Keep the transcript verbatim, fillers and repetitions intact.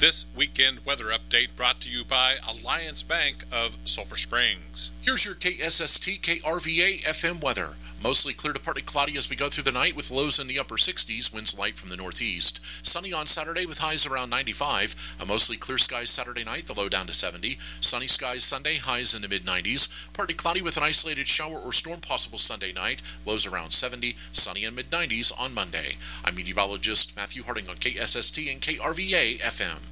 This weekend weather update brought to you by Alliance Bank of Sulphur Springs. Here's your K S S T K R V A F M weather. Mostly clear to partly cloudy as we go through the night with lows in the upper sixties, winds light from the northeast. Sunny on Saturday with highs around ninety-five. A mostly clear skies Saturday night, the low down to seventy. Sunny skies Sunday, highs in the mid nineties. Partly cloudy with an isolated shower or storm possible Sunday night, lows around seventy. Sunny and mid nineties on Monday. I'm meteorologist Matthew Harding on K S S T and K R V A F M.